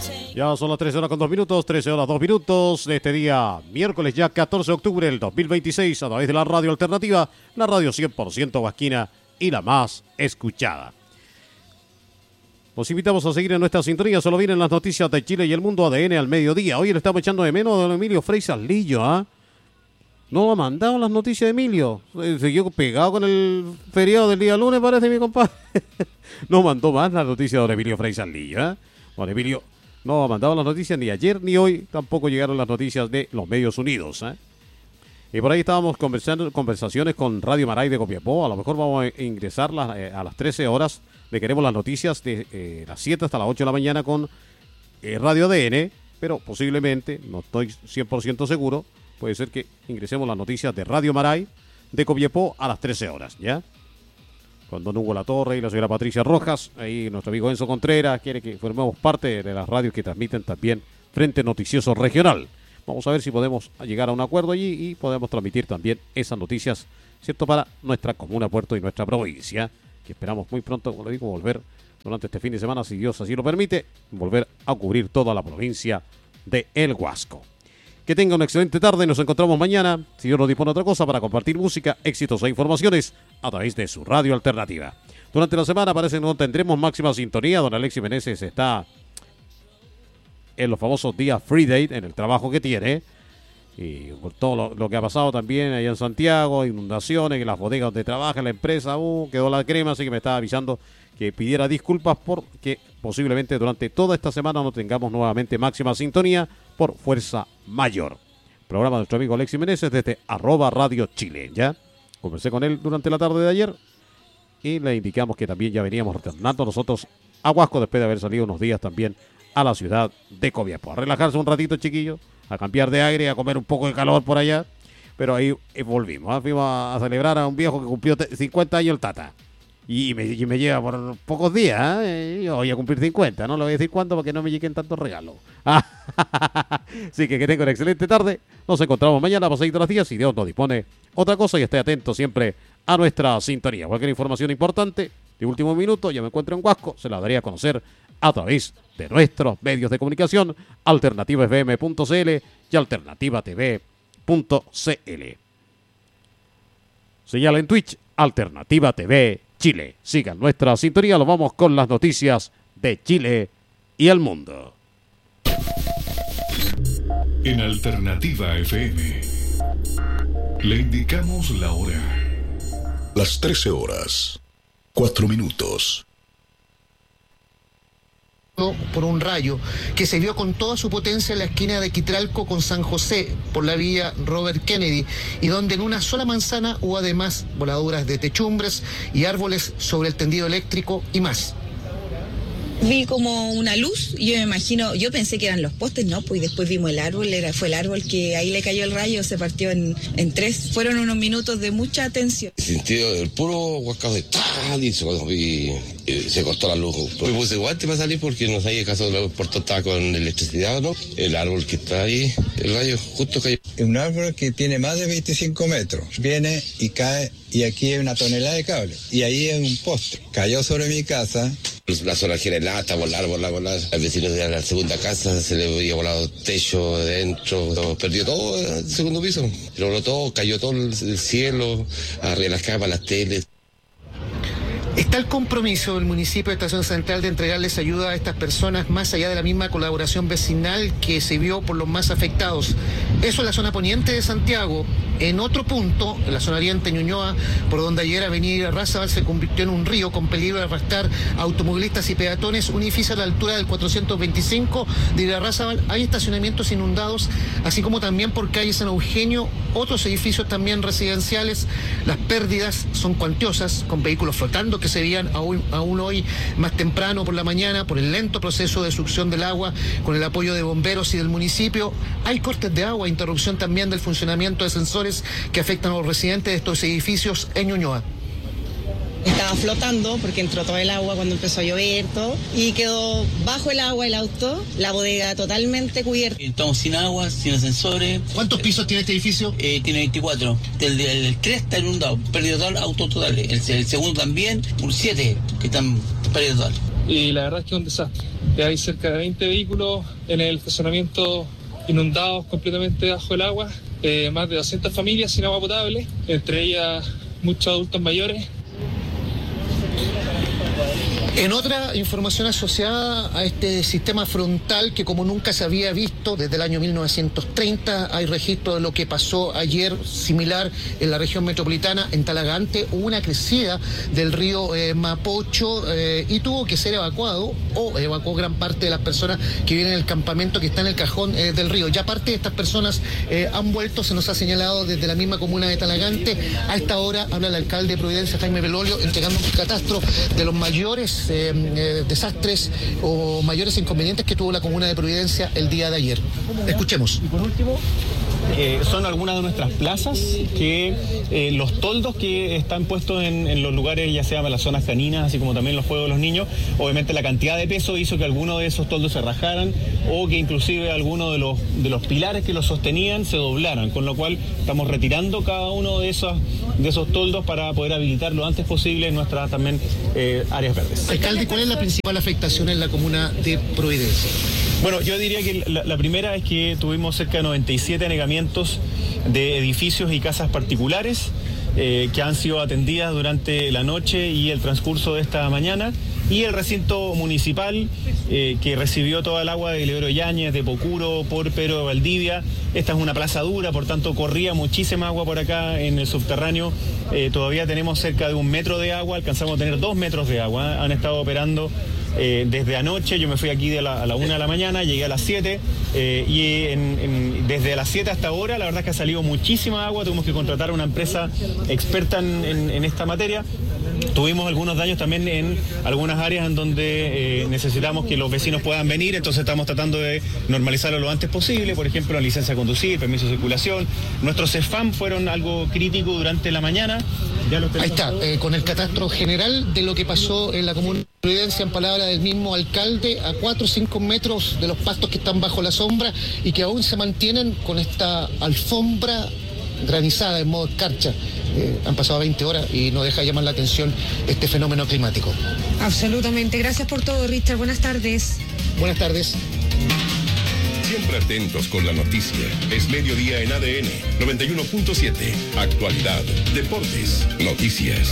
Ya son las 13 horas con 2 minutos, 13 horas 2 minutos de este día, miércoles ya 14 de octubre del 2026, a través de la radio alternativa, la radio 100% huasquina y la más escuchada. Los invitamos a seguir en nuestra sintonía, solo vienen las noticias de Chile y el mundo ADN al mediodía. Hoy le estamos echando de menos a don Emilio Frei Saldillo, ¿ah? No ha mandado las noticias de Emilio, siguió pegado con el feriado del día lunes, parece mi compadre. No mandó más las noticias de don Emilio Frei Saldillo, ¿eh? Don Emilio no ha mandado las noticias ni ayer ni hoy, tampoco llegaron las noticias de los Medios Unidos, ¿eh? Y por ahí estábamos conversaciones con Radio Maray de Copiapó. A lo mejor vamos a ingresarlas a las 13 horas. Le queremos las noticias de las 7 hasta las 8 de la mañana con Radio ADN, pero posiblemente, no estoy 100% seguro, puede ser que ingresemos las noticias de Radio Maray de Copiapó a las 13 horas, ¿ya? Con don Hugo Latorre y la señora Patricia Rojas, ahí nuestro amigo Enzo Contreras quiere que formemos parte de las radios que transmiten también Frente Noticioso Regional. Vamos a ver si podemos llegar a un acuerdo allí y podemos transmitir también esas noticias, ¿cierto?, para nuestra comuna Puerto y nuestra provincia, que esperamos muy pronto, como le digo, volver durante este fin de semana, si Dios así lo permite, volver a cubrir toda la provincia de El Huasco. Que tenga una excelente tarde, nos encontramos mañana, si Dios nos dispone otra cosa, para compartir música, éxitos e informaciones a través de su radio alternativa. Durante la semana parece que no tendremos máxima sintonía, don Alexis Meneses está en los famosos días Free Day, en el trabajo que tiene, y por todo lo que ha pasado también allá en Santiago, inundaciones, en las bodegas donde trabaja, en la empresa, quedó la crema, así que me estaba avisando que pidiera disculpas porque posiblemente durante toda esta semana no tengamos nuevamente máxima sintonía por fuerza mayor. Programa de nuestro amigo Alexis Meneses desde @Radio Chile, ¿ya? Conversé con él durante la tarde de ayer y le indicamos que también ya veníamos retornando nosotros a Huasco después de haber salido unos días también a la ciudad de Copiapó. A relajarse un ratito, chiquillos, a cambiar de aire, a comer un poco de calor por allá, pero ahí volvimos, ¿eh? Fuimos a celebrar a un viejo que cumplió 50 años el Tata. Y me lleva por pocos días, ¿eh? Yo voy a cumplir 50, no le voy a decir cuándo para que no me lleguen tantos regalos. Así que tenga una excelente tarde. Nos encontramos mañana a las 6 de las 10 si Dios nos dispone otra cosa, y esté atento siempre a nuestra sintonía. Cualquier información importante de último minuto, ya me encuentro en Huasco, se la daría a conocer a través de nuestros medios de comunicación, alternativafm.cl y alternativatv.cl. Señala en Twitch, Alternativa TV Chile. Sigan nuestra sintonía, nos vamos con las noticias de Chile y el mundo. En Alternativa FM le indicamos la hora. Las 13 horas, 4 minutos. Por un rayo que se vio con toda su potencia en la esquina de Quitralco con San José por la vía Robert Kennedy, y donde en una sola manzana hubo además voladuras de techumbres y árboles sobre el tendido eléctrico y más. Vi como una luz y yo pensé que eran los postes, no, pues después vimos el árbol, fue el árbol que ahí le cayó el rayo, se partió en tres. Fueron unos minutos de mucha tensión. Sentí el puro guascado de tal y se cortó la luz. Me puse guante para salir porque no sabía caso el puerto estaba con electricidad o no. El árbol que está ahí, el rayo justo cayó. Es un árbol que tiene más de 25 metros. Viene y cae, y aquí hay una tonelada de cable. Y ahí hay un poste. Cayó sobre mi casa. La zona general, hasta volar. Al vecino de la segunda casa se le había volado techo dentro, perdió todo el segundo piso. Lo voló todo, cayó todo el cielo, arriba las camas, las teles. Está el compromiso del municipio de Estación Central de entregarles ayuda a estas personas, más allá de la misma colaboración vecinal que se vio por los más afectados. Eso en la zona poniente de Santiago. En otro punto, en la zona oriente de Ñuñoa, por donde ayer Avenida Irarrázaval se convirtió en un río con peligro de arrastrar automovilistas y peatones, un edificio a la altura del 425 de Irarrázaval, hay estacionamientos inundados, así como también por calle San Eugenio, otros edificios también residenciales. Las pérdidas son cuantiosas, con vehículos flotando que se veían aún hoy más temprano por la mañana, por el lento proceso de succión del agua, con el apoyo de bomberos y del municipio. Hay cortes de agua, interrupción también del funcionamiento de sensores que afectan a los residentes de estos edificios en Ñuñoa. Estaba flotando porque entró todo el agua cuando empezó a llover, todo, y quedó bajo el agua el auto, la bodega totalmente cubierta. Estamos sin agua, sin ascensores. ¿Cuántos pisos tiene este edificio? Tiene 24. El 3 está inundado, pérdida total, auto total. El segundo también, un 7, que están pérdida total. y la verdad es que es un desastre. Hay cerca de 20 vehículos en el estacionamiento inundados completamente bajo el agua, más de 200 familias sin agua potable, entre ellas muchos adultos mayores. En otra información asociada a este sistema frontal que como nunca se había visto desde el año 1930, hay registro de lo que pasó ayer similar en la región metropolitana, en Talagante, hubo una crecida del río Mapocho y tuvo que ser evacuado o evacuó gran parte de las personas que viven en el campamento que está en el cajón del río. Ya parte de estas personas han vuelto, se nos ha señalado desde la misma comuna de Talagante. A esta hora habla el alcalde de Providencia, Jaime Belolio, entregando un catastro de los mayores desastres o mayores inconvenientes que tuvo la comuna de Providencia el día de ayer. Escuchemos. Y por último, son algunas de nuestras plazas que los toldos que están puestos en los lugares, ya sea en las zonas caninas, así como también los juegos de los niños, obviamente la cantidad de peso hizo que algunos de esos toldos se rajaran o que inclusive algunos de los pilares que los sostenían se doblaran, con lo cual estamos retirando cada uno de esos toldos para poder habilitar lo antes posible nuestras también áreas verdes. Alcalde, ¿cuál es la principal afectación en la comuna de Providencia? Bueno, yo diría que la primera es que tuvimos cerca de 97 anegamientos de edificios y casas particulares que han sido atendidas durante la noche y el transcurso de esta mañana, y el recinto municipal que recibió toda el agua de Leodoro Yáñez, de Pocuro, Pórpero, de Valdivia. Esta es una plaza dura, por tanto corría muchísima agua por acá en el subterráneo. Todavía tenemos cerca de 1 metro de agua, alcanzamos a tener 2 metros de agua. Han estado operando desde anoche. Yo me fui aquí a la 1 de la mañana, llegué a las 7 y desde las 7 hasta ahora la verdad es que ha salido muchísima agua. Tuvimos que contratar a una empresa experta en esta materia. Tuvimos algunos daños también en algunas áreas en donde necesitamos que los vecinos puedan venir, entonces estamos tratando de normalizarlo lo antes posible, por ejemplo, la licencia de conducir, permiso de circulación. Nuestros CEFAM fueron algo crítico durante la mañana. Ya lo Ahí está, con el catastro general de lo que pasó en la comuna de Providencia, en palabras del mismo alcalde, a 4 o 5 metros de los pastos que están bajo la sombra y que aún se mantienen con esta alfombra granizada en modo escarcha. Han pasado 20 horas y no deja de llamar la atención este fenómeno climático. Absolutamente. Gracias por todo, Richard. Buenas tardes. Buenas tardes. Siempre atentos con la noticia. Es mediodía en ADN 91.7. Actualidad, deportes, noticias.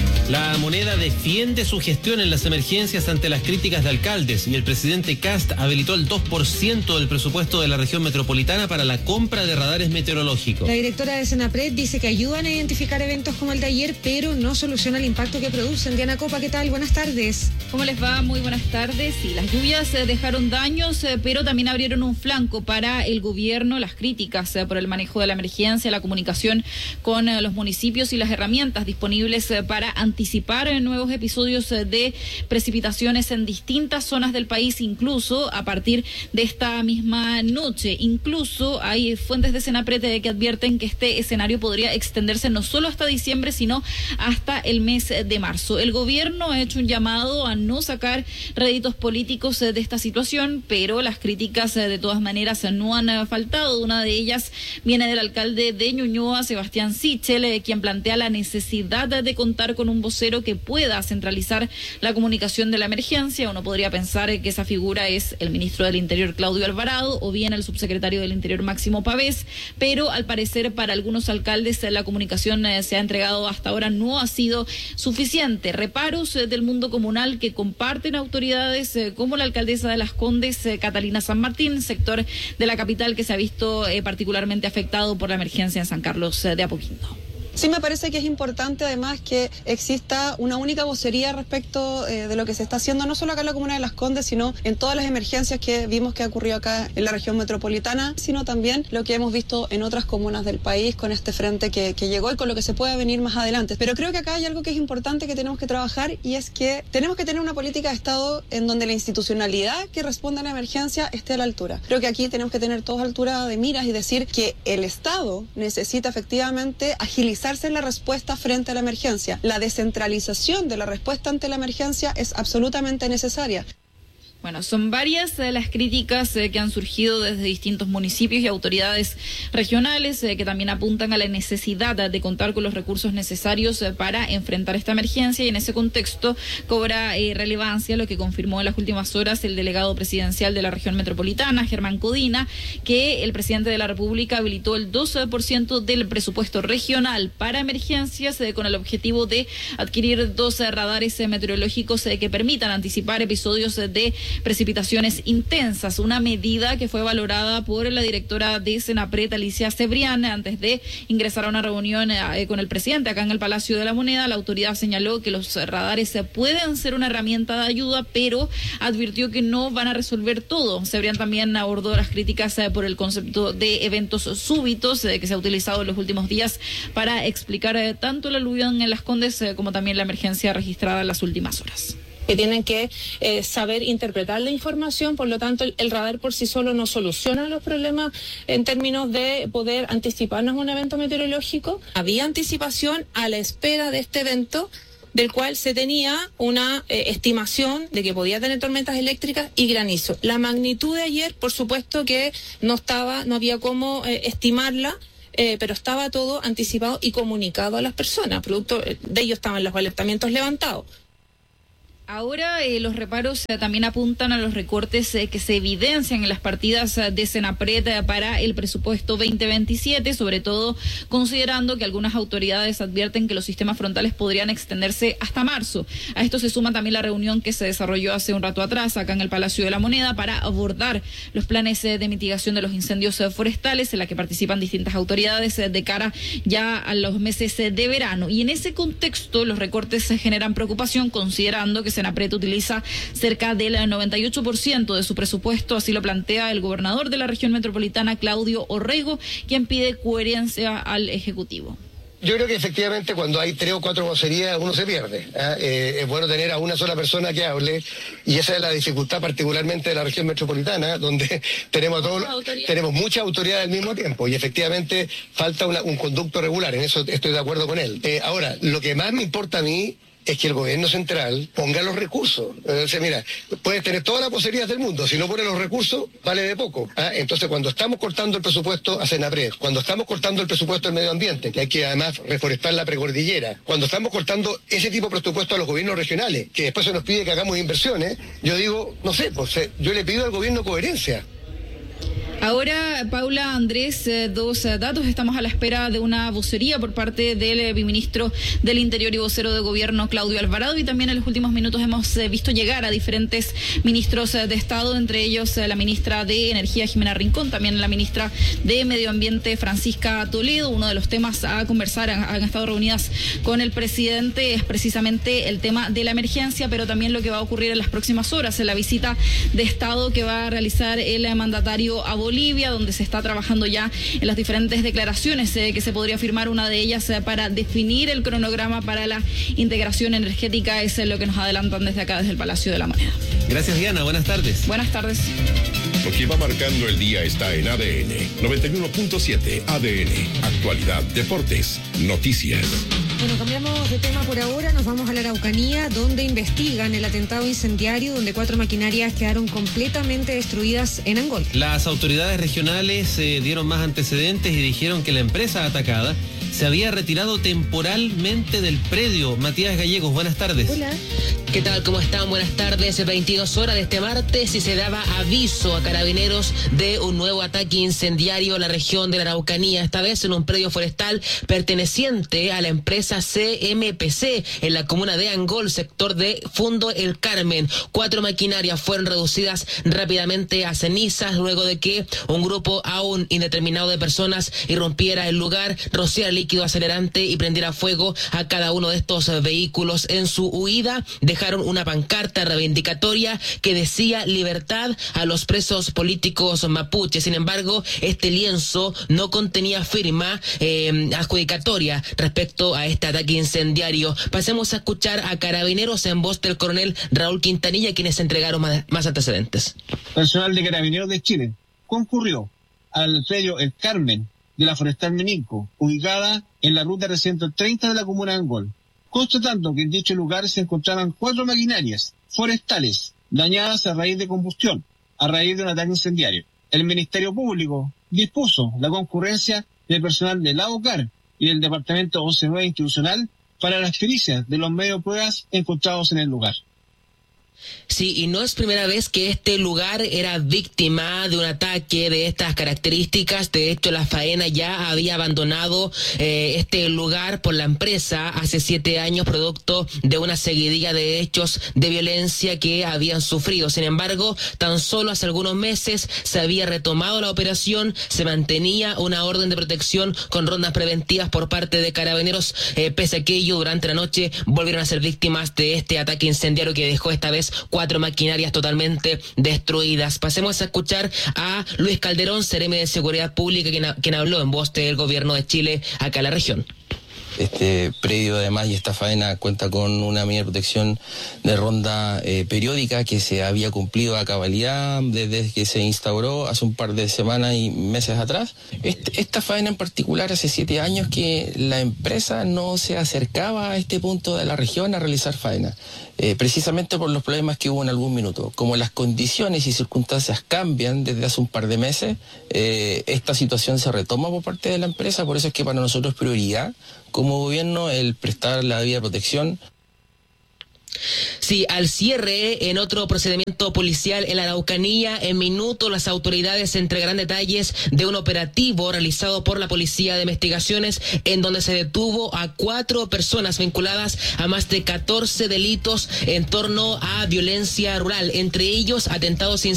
La Moneda defiende su gestión en las emergencias ante las críticas de alcaldes y el presidente Kast habilitó el 2% del presupuesto de la región metropolitana para la compra de radares meteorológicos. La directora de Senapred dice que ayudan a identificar eventos como el de ayer, pero no soluciona el impacto que producen. Diana Copa, ¿qué tal? Buenas tardes. ¿Cómo les va? Muy buenas tardes. Sí, las lluvias dejaron daños, pero también abrieron un flanco para el gobierno. Las críticas por el manejo de la emergencia, la comunicación con los municipios y las herramientas disponibles para anticipar nuevos episodios de precipitaciones en distintas zonas del país, incluso a partir de esta misma noche. Incluso hay fuentes de Senapred que advierten que este escenario podría extenderse no solo hasta diciembre, sino hasta el mes de marzo. El gobierno ha hecho un llamado a no sacar réditos políticos de esta situación, pero las críticas de todas maneras no han faltado. Una de ellas viene del alcalde de Ñuñoa, Sebastián Sichel, quien plantea la necesidad de contar con un vocero que pueda centralizar la comunicación de la emergencia. Uno podría pensar que esa figura es el ministro del Interior, Claudio Alvarado, o bien el subsecretario del Interior, Máximo Pavés, pero al parecer para algunos alcaldes la comunicación se ha entregado hasta ahora no ha sido suficiente. Reparos del mundo comunal que comparten autoridades como la alcaldesa de Las Condes, Catalina San Martín, sector de la capital que se ha visto particularmente afectado por la emergencia en San Carlos de Apoquindo. Sí, me parece que es importante además que exista una única vocería respecto de lo que se está haciendo, no solo acá en la comuna de Las Condes, sino en todas las emergencias que vimos que ha ocurrido acá en la región metropolitana, sino también lo que hemos visto en otras comunas del país con este frente que llegó y con lo que se puede venir más adelante. Pero creo que acá hay algo que es importante que tenemos que trabajar y es que tenemos que tener una política de Estado en donde la institucionalidad que responda a la emergencia esté a la altura. Creo que aquí tenemos que tener todos altura de miras y decir que el Estado necesita efectivamente agilizar en la respuesta frente a la emergencia. La descentralización de la respuesta ante la emergencia es absolutamente necesaria. Bueno, son varias las críticas que han surgido desde distintos municipios y autoridades regionales que también apuntan a la necesidad de contar con los recursos necesarios para enfrentar esta emergencia, y en ese contexto cobra relevancia lo que confirmó en las últimas horas el delegado presidencial de la región metropolitana, Germán Codina, que el presidente de la República habilitó el 12% del presupuesto regional para emergencias con el objetivo de adquirir 2 radares meteorológicos que permitan anticipar episodios de precipitaciones intensas, una medida que fue valorada por la directora de Senapred, Alicia Cebrián, antes de ingresar a una reunión con el presidente acá en el Palacio de la Moneda. La autoridad señaló que los radares pueden ser una herramienta de ayuda, pero advirtió que no van a resolver todo. Cebrián también abordó las críticas por el concepto de eventos súbitos que se ha utilizado en los últimos días para explicar tanto la aluvión en Las Condes como también la emergencia registrada en las últimas horas. Que tienen que saber interpretar la información, por lo tanto el radar por sí solo no soluciona los problemas en términos de poder anticiparnos a un evento meteorológico. Había anticipación a la espera de este evento, del cual se tenía una estimación de que podía tener tormentas eléctricas y granizo. La magnitud de ayer, por supuesto que no había cómo estimarla, pero estaba todo anticipado y comunicado a las personas. Producto de ello estaban los alertamientos levantados. Ahora los reparos también apuntan a los recortes que se evidencian en las partidas de Senapred para el presupuesto 2027, sobre todo considerando que algunas autoridades advierten que los sistemas frontales podrían extenderse hasta marzo. A esto se suma también la reunión que se desarrolló hace un rato atrás acá en el Palacio de la Moneda para abordar los planes de mitigación de los incendios forestales, en la que participan distintas autoridades de cara ya a los meses de verano. Y en ese contexto los recortes generan preocupación, considerando que Senapred utiliza cerca del 98% de su presupuesto, así lo plantea el gobernador de la región metropolitana, Claudio Orrego, quien pide coherencia al Ejecutivo. Yo creo que efectivamente cuando hay 3 o 4 vocerías uno se pierde. Es bueno tener a una sola persona que hable, y esa es la dificultad particularmente de la región metropolitana, donde tenemos mucha autoridad al mismo tiempo, y efectivamente falta un conducto regular. En eso estoy de acuerdo con él. Ahora, lo que más me importa a mí es que el gobierno central ponga los recursos. Mira, puedes tener todas las vocerías del mundo, si no pone los recursos, vale de poco. Entonces, cuando estamos cortando el presupuesto a Senapred, cuando estamos cortando el presupuesto del medio ambiente, que hay que además reforestar la precordillera, cuando estamos cortando ese tipo de presupuesto a los gobiernos regionales, que después se nos pide que hagamos inversiones, yo digo, no sé, pues yo le pido al gobierno coherencia. Ahora, Paula, Andrés, 2 datos. Estamos a la espera de una vocería por parte del viceministro del Interior y vocero de Gobierno, Claudio Alvarado, y también en los últimos minutos hemos visto llegar a diferentes ministros de Estado, entre ellos la ministra de Energía, Jimena Rincón, también la ministra de Medio Ambiente, Francisca Toledo. Uno de los temas a conversar, han estado reunidas con el presidente, es precisamente el tema de la emergencia, pero también lo que va a ocurrir en las próximas horas, en la visita de Estado que va a realizar el mandatario a Bolivia, donde se está trabajando ya en las diferentes declaraciones que se podría firmar. Una de ellas para definir el cronograma para la integración energética. Es lo que nos adelantan desde acá, desde el Palacio de la Moneda. Gracias, Diana. Buenas tardes. Buenas tardes. Lo que va marcando el día está en ADN 91.7. ADN, actualidad, deportes, noticias. Bueno, cambiamos de tema por ahora, nos vamos a la Araucanía, donde investigan el atentado incendiario, donde 4 maquinarias quedaron completamente destruidas en Angol. Las autoridades regionales dieron más antecedentes y dijeron que la empresa atacada se había retirado temporalmente del predio. Matías Gallegos, buenas tardes. Hola. ¿Qué tal? ¿Cómo están? Buenas tardes. 22 horas de este martes y se daba aviso a carabineros de un nuevo ataque incendiario en la región de la Araucanía, esta vez en un predio forestal perteneciente a la empresa CMPC en la comuna de Angol, sector de Fundo El Carmen. 4 maquinarias fueron reducidas rápidamente a cenizas luego de que un grupo aún indeterminado de personas irrumpiera el lugar, rociara líquido acelerante y prendiera fuego a cada uno de estos vehículos. En su huida dejaron una pancarta reivindicatoria que decía libertad a los presos políticos mapuches. Sin embargo, este lienzo no contenía firma adjudicatoria respecto a este ataque incendiario. Pasemos a escuchar a carabineros en voz del coronel Raúl Quintanilla, quienes entregaron más antecedentes. Personal de Carabineros de Chile concurrió al predio El Carmen de la Forestal Meninco, ubicada en la ruta 330 de la comuna de Angol, constatando que en dicho lugar se encontraban 4 maquinarias forestales dañadas a raíz de combustión, a raíz de un ataque incendiario. El Ministerio Público dispuso la concurrencia del personal del AOCAR y del Departamento 11-9 Institucional para las pericias de los medios de pruebas encontrados en el lugar. Sí, y no es primera vez que este lugar era víctima de un ataque de estas características. De hecho, la faena ya había abandonado este lugar por la empresa hace 7 años, producto de una seguidilla de hechos de violencia que habían sufrido. Sin embargo, tan solo hace algunos meses se había retomado la operación, se mantenía una orden de protección con rondas preventivas por parte de Carabineros. Pese a aquello, durante la noche volvieron a ser víctimas de este ataque incendiario que dejó esta vez 4 maquinarias totalmente destruidas. Pasemos a escuchar a Luis Calderón, seremi de Seguridad Pública, quien habló en voz del gobierno de Chile acá en la región. Este predio además y esta faena cuenta con una medida de protección de ronda periódica que se había cumplido a cabalidad desde que se instauró hace un par de semanas y meses atrás. Esta faena en particular hace 7 años que la empresa no se acercaba a este punto de la región a realizar faena. Precisamente por los problemas que hubo en algún minuto. Como las condiciones y circunstancias cambian desde hace un par de meses, esta situación se retoma por parte de la empresa, por eso es que para nosotros es prioridad como gobierno el prestar la debida protección. Sí, al cierre, en otro procedimiento policial en la Araucanía, en minutos las autoridades entregarán detalles de un operativo realizado por la Policía de Investigaciones en donde se detuvo a 4 personas vinculadas a más de 14 delitos en torno a violencia rural, entre ellos atentados